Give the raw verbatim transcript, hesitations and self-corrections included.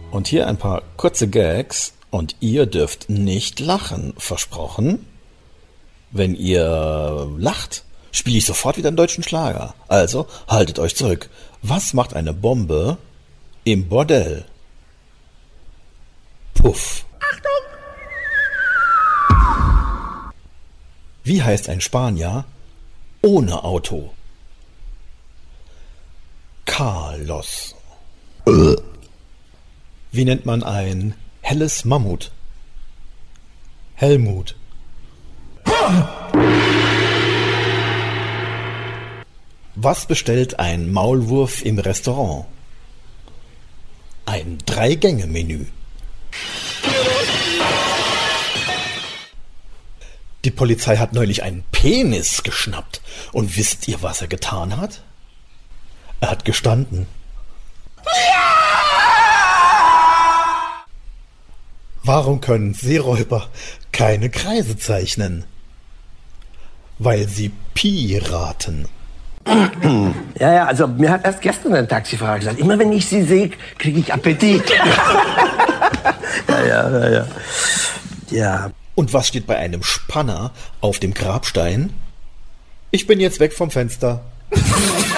Und hier ein paar kurze Gags und ihr dürft nicht lachen, versprochen? Wenn ihr lacht, spiele ich sofort wieder einen deutschen Schlager. Also haltet euch zurück. Was macht eine Bombe im Bordell? Puff. Achtung! Wie heißt ein Spanier ohne Auto? Carlos. Wie nennt man ein helles Mammut? Helmut. Was bestellt ein Maulwurf im Restaurant? Ein Drei-Gänge-Menü. Die Polizei hat neulich einen Penis geschnappt. Und wisst ihr, was er getan hat? Er hat gestanden. Warum können Seeräuber keine Kreise zeichnen? Weil sie Piraten. Ja, ja, also mir hat erst gestern ein Taxifahrer gesagt, immer wenn ich sie sehe, kriege ich Appetit. ja, ja, ja, ja. Ja. Und was steht bei einem Spanner auf dem Grabstein? Ich bin jetzt weg vom Fenster.